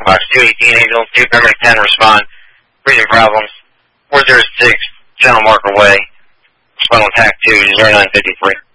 Box 218 Angel, 2 Paramedic 10, respond. Breathing problems. 406, channel marker way. Respond with TAC 2, 0953.